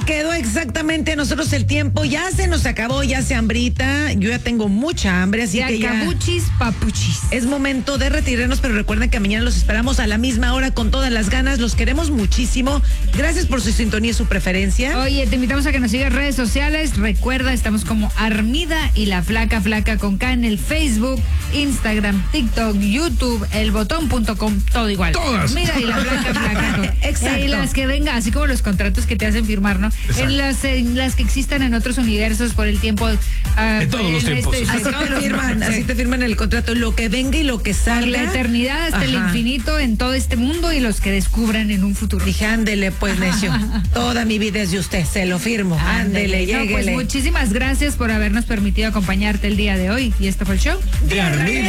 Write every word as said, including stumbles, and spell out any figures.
quedó exactamente a nosotros el tiempo. Ya se nos acabó, ya se hambrita. Yo ya tengo mucha hambre, así ya que ya cabuchis, papuchis. es momento de retirarnos, pero recuerden que mañana los esperamos a la misma hora con todas las ganas. Los queremos muchísimo. Gracias por su sintonía y su preferencia. Oye, te invitamos a que nos sigas en redes sociales. Recuerda, estamos como Armida y la Flaca Flaca con K en el Facebook, Instagram, TikTok, YouTube, elbotón punto com, todo igual. Todas. Mira, y la Flaca Flaca. Exacto. Y las que venga, así como los contratos que te hacen firmar, ¿no? En las, en las que existan en otros universos por el tiempo. Uh, En todos los tiempos. Así te firman, así te firman el contrato, lo que venga y lo que Por salga. la eternidad hasta el Ajá. infinito en todo este mundo y los que descubran en un futuro. Dije, ándele, pues, necio. Toda mi vida es de usted, se lo firmo. Ándele, No, pues lléguele. muchísimas gracias por habernos permitido acompañarte el día de hoy. Y este fue el show. De Armida.